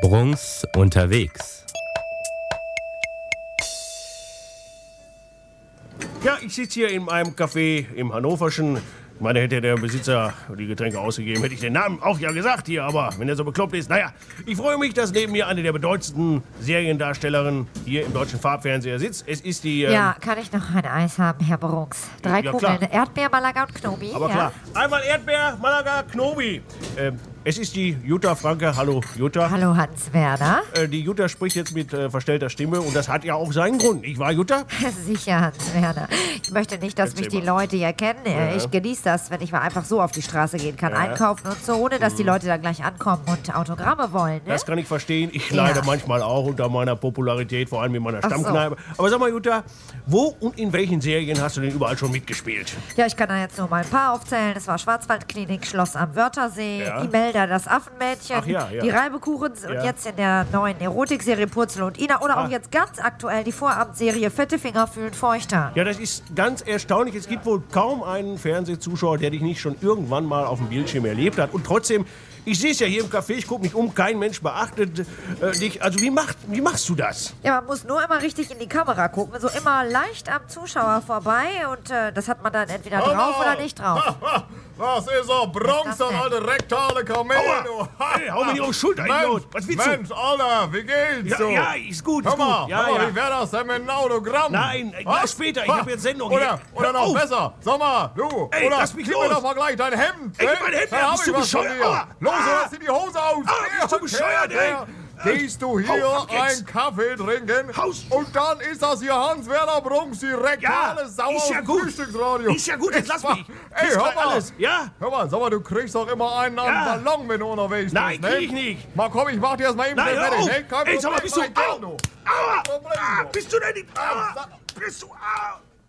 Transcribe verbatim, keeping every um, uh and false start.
Brunks unterwegs. Ja, ich sitze hier in einem Café im Hannoverschen. Ich meine, hätte der Besitzer die Getränke ausgegeben, hätte ich den Namen auch ja gesagt hier. Aber wenn er so bekloppt ist, naja, ich freue mich, dass neben mir eine der bedeutendsten Seriendarstellerinnen hier im deutschen Farbfernseher sitzt. Es ist die... Ähm Ja, kann ich noch ein Eis haben, Herr Brunks? Drei Ja, Kugeln, klar. Erdbeer, Malaga und Knobi. Aber ja? klar, einmal Erdbeer, Malaga, Knobi. Ähm, es ist die Jutta Franke. Hallo, Jutta. Hallo, Hans-Werner. Äh, die Jutta spricht jetzt mit äh, verstellter Stimme und das hat ja auch seinen Grund, nicht wahr, Jutta? Sicher, Hans-Werner. Ich möchte nicht, dass Erzähl mich die mal. Leute hier kennen. Ja. Ich genieße das, wenn ich mal einfach so auf die Straße gehen kann, Ja. einkaufen und so, ohne dass die Leute dann gleich ankommen und Autogramme wollen. Ne? Das kann ich verstehen. Ich Ja. leide manchmal auch unter meiner Popularität, vor allem in meiner Ach so. Stammkneipe. Aber sag mal, Jutta, wo und in welchen Serien hast du denn überall schon mitgespielt? Ja, ich kann da jetzt nur mal ein paar aufzählen. Das war Schwarzwaldklinik, Schloss am Wörthersee, Ja. Imelda, das Affenmädchen, Ach ja, ja. die Reibekuchens Ja. und jetzt in der neuen Erotikserie Purzel und Ina oder Ah. auch jetzt ganz aktuell die Vorabendserie Fette Finger fühlen feuchter. Ja, das ist ganz erstaunlich. Es gibt wohl kaum einen Fernsehzuschauer, der dich nicht schon irgendwann mal auf dem Bildschirm erlebt hat. Und trotzdem, ich sehe es ja hier im Café, ich gucke mich um, kein Mensch beachtet äh, dich. Also wie, macht, wie machst du das? Ja, man muss nur immer richtig in die Kamera gucken, so immer leicht am Zuschauer vorbei und äh, das hat man dann entweder drauf oder nicht drauf. Das ist so Bronx, Was das ist das alte rektale Kamel, Aua! du. Hey, hau mir nicht auf die Schulter, Mensch, Idiot. Was willst du? Mensch, Alter, wie geht's Ja, so? ja, ist gut, ist Hör mal, gut. Ja, hör mal, ja. wie wär das denn mit einem Autogramm? Nein, äh, Was? na, später, ich Ha, hab jetzt Sendung Oder, hier. oder Hör noch auf. besser, sag mal, du, Ey, oder lass mich gib los. mir doch mal gleich dein Hemd. Ey, ne? gib mein Hemd Dann her, hab bist ich du was von bescheuert? dir. Aua. Los, Ah. lass dir die Hose aus. Ah, bist du bescheuert, ey? Gehst du hier Hau ab jetzt. einen Kaffee trinken Haus. und dann ist das hier Hans-Werner Brunks, die rektale Ja, Sau ist aus ja dem gut. Frühstücksradio. Ist ja gut, jetzt lass mich. Ey, Kriegst hör gleich mal. alles, ja? Hör mal, sag mal, du kriegst doch immer einen an Ja. den Ballon, wenn du unterwegs Nein, bist, ne? krieg ich nicht. Mal komm, ich mach dir das mal eben Nein, schnell hör fertig, auf. ne? Kein Ey, sag mal, Problem, bist du... mach ich gern, Au. du. Aua. Kein Problem, Ah, du. bist du denn nicht... Aua. sag- Bist du... Au.